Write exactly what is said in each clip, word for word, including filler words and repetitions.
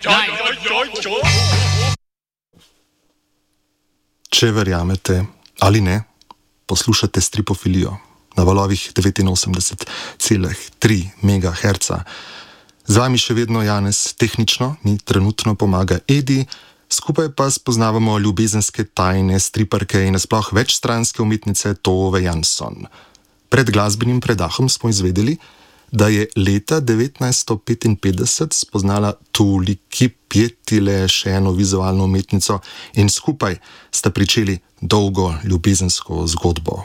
Če verjamete ali ne, poslušate Stripofilijo na valovih devetinosemdeset celih tri megaherca. Z vami še vedno Janez, tehnično mi trenutno pomaga Edi, skupaj pa spoznavamo ljubezenske tajne striparke in nasploh večstranske umetnice Tove Jansson. Pred glasbenim predahom smo izvedeli, da je leta devetnajststo petinpetdeset spoznala Tuulikki Pietilä še eno vizualno umetnico in skupaj sta pričeli dolgo ljubezensko zgodbo.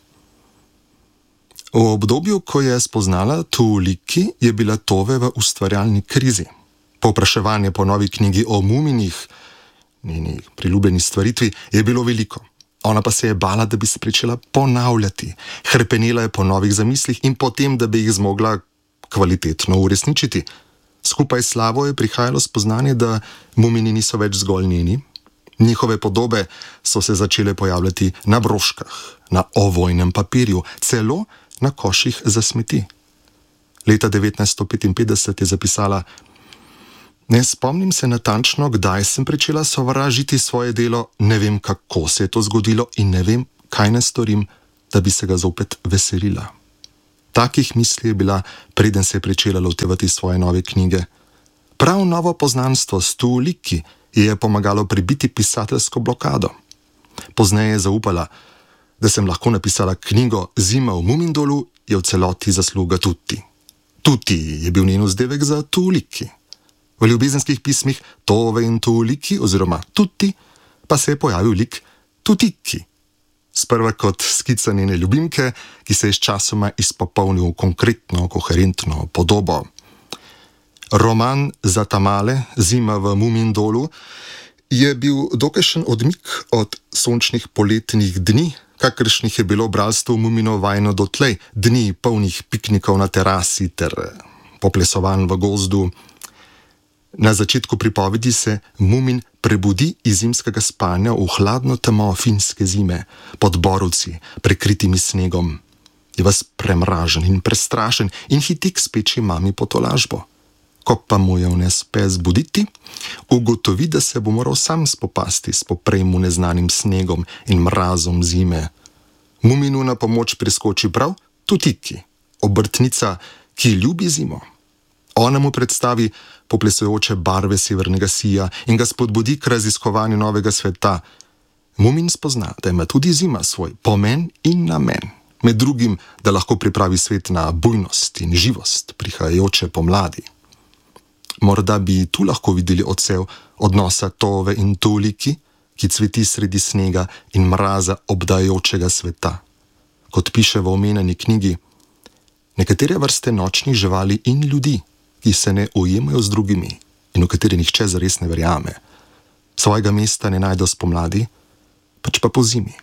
V obdobju, ko je spoznala Tuulikki, je bila Tove v ustvarjalni krizi. Povpraševanje po novi knjigi o muminih, njeni priljubljeni stvaritvi, je bilo veliko. Ona pa se je bala, da bi se pričela ponavljati. Hrepenela je po novih zamislih in potem, da bi jih zmogla kvalitetno uresničiti. Skupaj s slavo je prihajalo spoznanje, da mumini niso več zgolj njeni. Njihove podobe so se začele pojavljati na broškah, na ovojnem papirju, celo na koših za smeti. Leta devetnajststo petinpetdeset je zapisala: Ne spomnim se natančno, kdaj sem pričela sovražiti svoje delo, ne vem, kako se je to zgodilo in ne vem, kaj ne storim, da bi se ga zopet veselila. Takih misli je bila, preden se je pričela lotevati svoje nove knjige. Prav novo poznanstvo s Tuulikki je pomagalo prebiti pisateljsko blokado. Pozneje je zaupala, da sem lahko napisala knjigo Zima v Mumindolu, je v celoti zasluga Tuti. Tuti je bil njen vzdevek za Tuulikki. V ljubezenskih pismih Tove in Tuulikki oziroma Tuti pa se je pojavil lik Tutikki. Sprva kot skica njene ljubimke, ki se je s časoma izpopolnil v konkretno, koherentno podobo. Roman Za Tamale, Zima v Mumindolu, je bil dokajšen odmik od sončnih poletnih dni, kakršnih je bilo bralstvo Mumino vajeno dotlej, dni polnih piknikov na terasi ter poplesovanj v gozdu. Na začetku pripovedi se Mumin prebudi iz zimskega spanja v hladno temo finske zime, pod borovci, prekritimi snegom. Je ves premražen in prestrašen in hiti k speči mami po tolažbo. Ko pa mu je ne uspe zbuditi, ugotovi, da se bo moral sam spopasti s poprej mu neznanim snegom in mrazom zime. Muminu na pomoč priskoči prav Tutikki, obrtnica, ki ljubi zimo. Ona mu predstavi poplesujoče barve severnega sija in ga spodbudi k raziskovanju novega sveta. Mumin spozna, da ima tudi zima svoj pomen in namen. Med drugim, da lahko pripravi svet na bujnost in živost prihajajoče pomladi. Morda bi tu lahko videli odsev odnosa Tove in Tuulikki, ki cveti sredi snega in mraza obdajajočega sveta. Kot piše v omenjeni knjigi, nekatere vrste nočnih živali in ljudi, ki se ne ujemajo z drugimi in v kateri nihče zares ne verjame, svojega mesta ne najdejo spomladi, pač pa po zimi.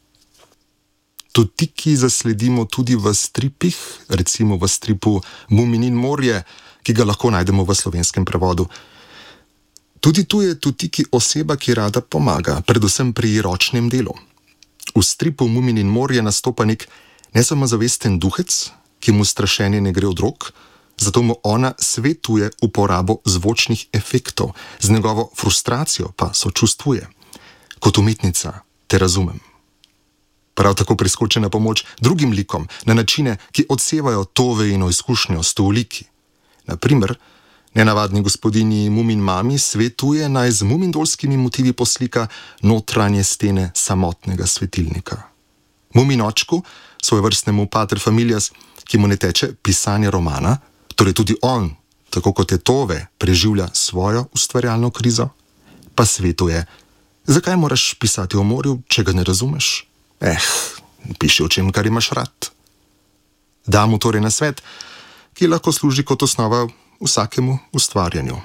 Tutikki zasledimo tudi v stripih, recimo v stripu Mumin in morje, ki ga lahko najdemo v slovenskem prevodu. Tudi tu je Tutikki oseba, ki rada pomaga, predvsem pri ročnem delu. V stripu Mumin in morje nastopa nek nesamozavesten duhec, ki mu strašenje ne gre od rok, zato mu ona svetuje uporabo zvočnih efektov, z njegovo frustracijo pa sočustvuje. Kot umetnica te razumem. Prav tako priskoči na pomoč drugim likom, na načine, ki odsevajo Tovejino izkušnjo s Tuulikki. Na primer, nenavadni gospodinji Mumin mami svetuje, naj z mumindolskimi motivi poslika notranje stene samotnega svetilnika. Mumin očku, svojevrstnemu pater familias, ki mu ne teče pisanje romana, torej tudi on, tako kot je Tove, preživlja svojo ustvarjalno krizo, pa svetuje: zakaj moraš pisati o morju, če ga ne razumeš? Eh, piši o čem, kar imaš rad. Da mu torej nasvet, ki lahko služi kot osnova vsakemu ustvarjanju.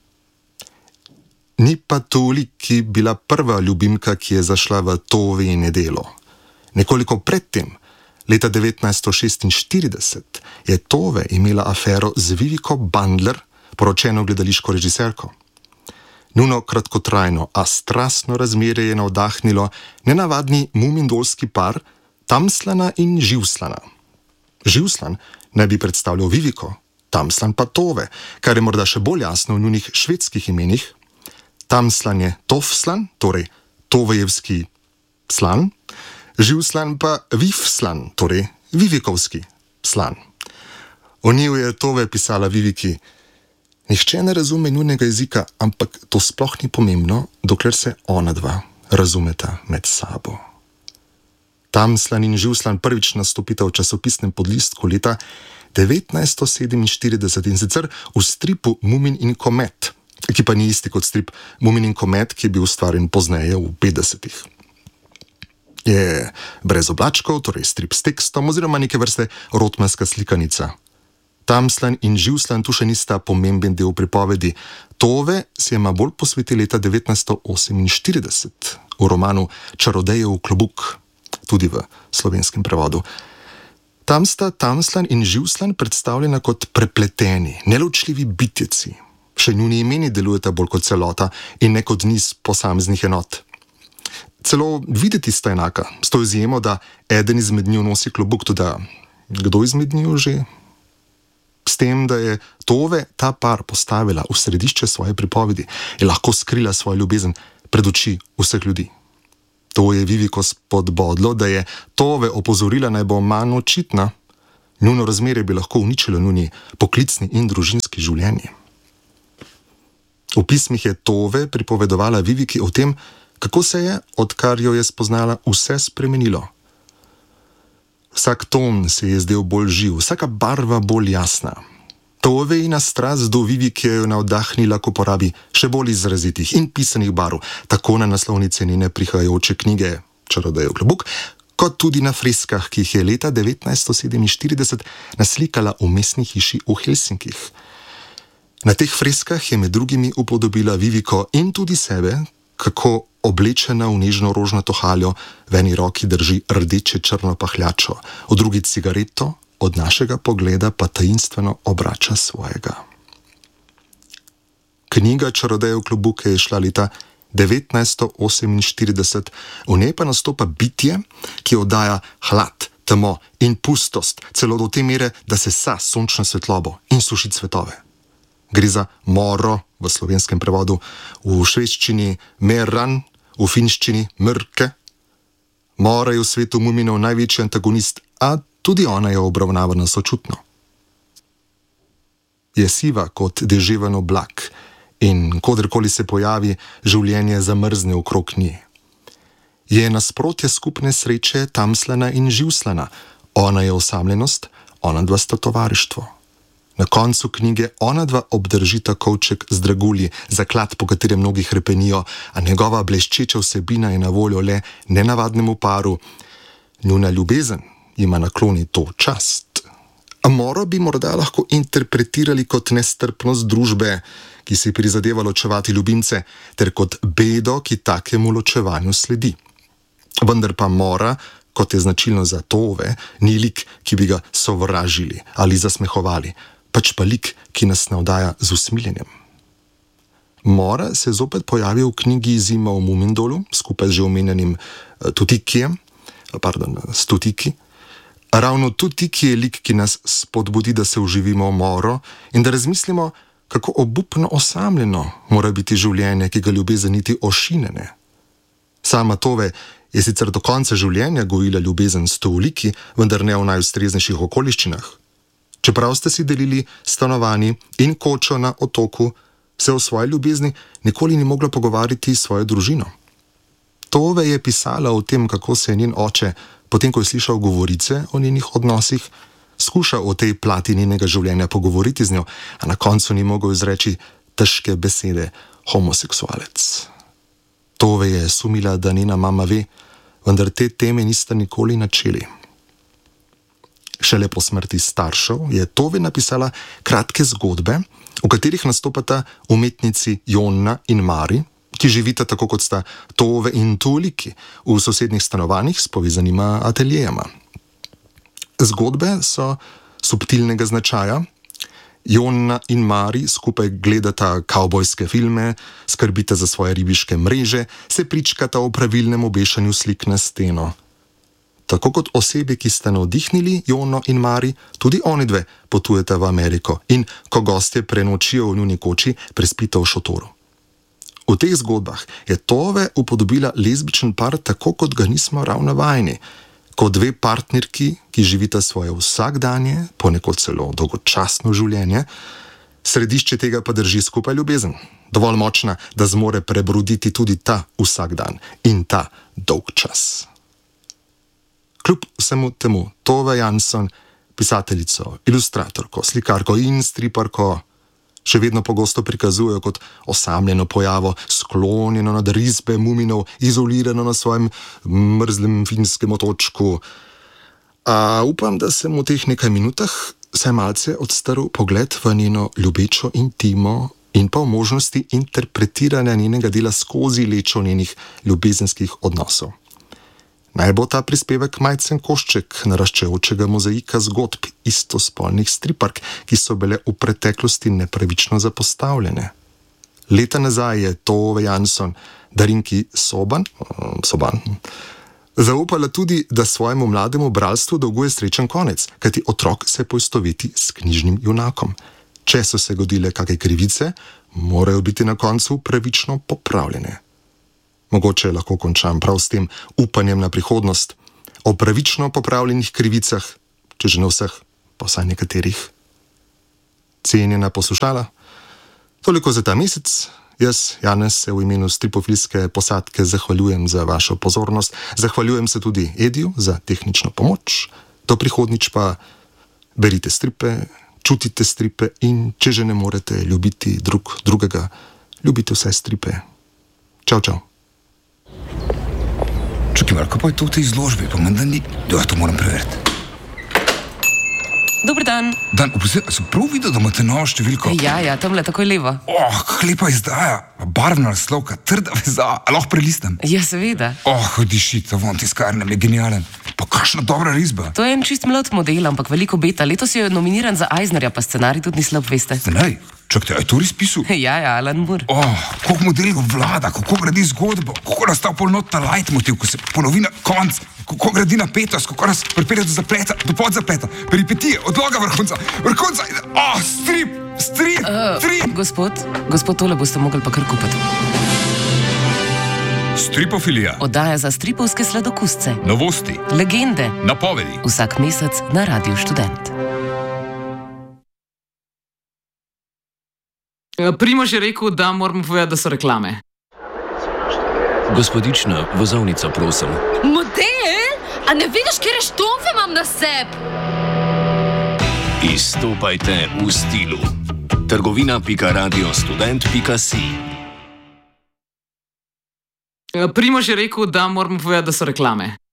Ni pa Tuulikki bila prva ljubimka, ki je zašla v Tovejino delo. Nekoliko predtem, leta devetnajststo šestinštirideset, je Tove imela afero z Viviko Bandler, poročeno gledališko režiserko. Njuno kratkotrajno, a strastno razmerje je navdahnilo nenavadni mumindolski par Tamslana in Živslana. Živslan naj bi predstavljal Viviko, Tamslan pa Tove, kar je morda še bolj jasno v njunih švedskih imenih. Tamslan je Tofslan, torej Tovejevski slan, Živslan pa Vivslan, torej Vivikovski slan. O njiju je Tove pisala Viviki: nihče ne razume njunega jezika, ampak to sploh ni pomembno, dokler se ona dva razumeta med sabo. Tamslan in Živslan prvič nastopita v časopisnem podlistku leta devetnajststo sedeminštirideset in sicer v stripu Mumin in Komet, ki pa ni isti kot strip Mumin in Komet, ki je bil ustvarjen pozneje v petdesetih. Je brez oblačkov, torej strip s tekstom oziroma neke vrste rotmanska slikanica. Tamslan in Živslan tu še nista pomemben del pripovedi. Tove si je ima bolj posvetil leta devetnajststo oseminštirideset v romanu Čarodejev klobuk, tudi v slovenskem prevodu. Tam sta Tamslan in Živslan predstavljena kot prepleteni, neločljivi bitjeci. Še njuni imeni delujeta bolj kot celota in ne kot niz posameznih enot. Celo videti sta enaka, s to izjemo, da eden izmed njiju nosi klobuk, tudi kdo izmed njiju že? S tem, da je Tove ta par postavila v središče svoje pripovedi, je lahko skrila svojo ljubezen pred oči vseh ljudi. To je Viviko spodbodlo, da je Tove opozorila, naj bo manj očitna. Njuno razmerje bi lahko uničilo njuni poklicni in družinski življenji. V pismih je Tove pripovedovala Viviki o tem, kako se je, odkar jo je spoznala, vse spremenilo. Vsak ton se je zdel bolj živ, vsaka barva bolj jasna. Tovejina strast do Vivike je jo navdahnila k uporabi še bolj izrazitih in pisanih barv, tako na naslovnici njene prihajajoče knjige Čarodejev klobuk, kot tudi na freskah, ki jih je leta devetnajststo sedeminštirideset naslikala v mestni hiši v Helsinkih. Na teh freskah je med drugimi upodobila Viviko in tudi sebe, kako oblečena v nežno rožnato haljo, v eni roki drži rdeče črno pahljačo, v drugi cigareto, od našega pogleda pa tajinstveno obrača svojega. Knjiga Čarodejev klobuk je šla leta devetnajststo oseminštirideset, v njej pa nastopa bitje, ki oddaja hlad, temo in pustost, celo do te mere, da se sa sončno svetlobo in suši cvetove. Gre za moro v slovenskem prevodu, v švedščini meran, v finščini mrke. Mora je v svetu muminov največji antagonist, a tudi ona je obravnavana sočutno. Je siva kot deževen oblak in koderkoli se pojavi, življenje zamrzne okrog nje. Je nasprotje skupne sreče Tamslana in Živslana. Ona je osamljenost, ona dva sta tovarištvo. Na koncu knjige ona dva obdržita kovček z dragulji, zaklad, po katerem mnogi hrepenijo, a njegova bleščeča vsebina je na voljo le nenavadnemu paru. Njuna ljubezen ima nakloni to čast. Amoro bi morda lahko interpretirali kot nestrpnost družbe, ki si prizadeva ločevati ljubimce, ter kot bedo, ki takemu ločevanju sledi. Vendar pa mora, kot je značilno za Tove, ni lik, ki bi ga sovražili ali zasmehovali, pač pa lik, ki nas navdaja z usmiljenjem. Mora se zopet pojavi v knjigi Zima v Mumindolu, skupaj z že omenjenim Tutikijem, pardon, s Tutiki. Ravno Tutiki je lik, ki nas spodbudi, da se vživimo v moro in da razmislimo, kako obupno osamljeno mora biti življenje, ki ga ljubezen niti ošinene. Sama Tove je sicer do konca življenja gojila ljubezen s Toliki, vendar ne v najustreznejših okoliščinah. Čeprav ste si delili stanovanje in kočo na otoku, se o svoji ljubezni nikoli ni mogla pogovarjati s svojo družino. Tove je pisala o tem, kako se je njen oče, potem ko je slišal govorice o njenih odnosih, skušal o tej plati njenega življenja pogovoriti z njo, a na koncu ni mogel izreči težke besede homoseksualec. Tove je sumila, da njena mama ve, vendar te teme nista nikoli načeli. Šele po smrti staršev je Tove napisala kratke zgodbe, v katerih nastopata umetnici Jonna in Mari, ki živita tako kot sta Tove in Toliki v sosednjih stanovanjih s povezanima ateljejema. Zgodbe so subtilnega značaja. Jonna in Mari skupaj gledata kavbojske filme, skrbita za svoje ribiške mreže, se pričkata o pravilnem obešanju slik na steno. Tako kot osebi, ki sta navdihnili Jono in Mari, tudi oni dve potujeta v Ameriko in ko gostje prenočijo v njuni koči, prespita v šotoru. V teh zgodbah je Tove upodobila lezbičen par tako, kot ga nismo ravno vajeni, kot dve partnerki, ki živita svoje vsakdanje, ponekod celo dolgočasno življenje, središče tega pa drži skupaj ljubezen, dovolj močna, da zmore prebroditi tudi ta vsakdan in ta dolg čas. Kljub vsemu temu, Tove Jansson, pisateljico, ilustratorko, slikarko in striparko, še vedno pogosto prikazujejo kot osamljeno pojavo, sklonjeno nad risbe muminov, izolirano na svojem mrzlem finskem otočku. A upam, da sem v teh nekaj minutah vsaj malce odstrl pogled v njeno ljubečo intimo in pa v možnosti interpretiranja njenega dela skozi lečo njenih ljubezenskih odnosov. Naj bo ta prispevek majcen košček naraščajočega mozaika zgodb istospolnih stripark, ki so bile v preteklosti nepravično zapostavljene. Leta nazaj je Tove Jansson Darinki Soban, Soban zaupala tudi, da svojemu mlademu bralstvu dolguje srečen konec, kajti otrok se poistoveti s knjižnim junakom. Če so se godile kakšne krivice, morajo biti na koncu pravično popravljene. Mogoče lahko končam prav s tem upanjem na prihodnost, o pravično popravljenih krivicah, če že ne vseh, pa vsaj nekaterih. Cenjena poslušala, toliko za ta mesec. Jaz, Janez, se v imenu stripofilske posadke zahvaljujem za vašo pozornost, zahvaljujem se tudi Ediju za tehnično pomoč, do prihodnič pa berite stripe, čutite stripe in če že ne morete ljubiti drug drugega, ljubite vse stripe. Čau, čau. Čakaj, malo, kaj pa je to v tej izložbi? Pa menda ni... Ja, to moram preveriti. Dober dan. Dan, oprosti, sem prav videl, da imate novo številko? Ja, ja, tamle takoj levo. Oh, kak lepa izdaja. Barvna naslovka, trda veza. A lahko prelistam? Ja, seveda. Oh, diši, ta von tiskarnem je genialen. Pa kakšna dobra risba. To je en čist mlad model, ampak veliko beta. Letos je nominiran za Eisnerja, pa scenarij tudi ni slab, veste. Scenarij? Čakajte, a je to res pisal? Ja, ja, Alan Moore. Oh, koliko modelov vlada, kako gradi zgodbo, kako nastav polnotna leitmotiv, ko se ponovi na konc, kako gradi napetost, kako nas pripelje do zapleta, do podzapleta, peripetije, odloga vrhunca, vrhunca, oh, strip, strip, uh, strip. Gospod, gospod, tole boste mogli pa kar kupiti. Stripofilija. Oddaja za stripovske sladokusce. Novosti. Legende. Napovedi. Vsak mesec na Radiu Študent. Primož je rekel, da moramo povedati, da so reklame. Gospodična, vozovnica, prosim. Model? A ne vidiš, kjer štomfe imam na sebi? Izstopajte v stilu. trgovina pika radio student pika si. Primož je rekel, da moramo povedati, da so reklame.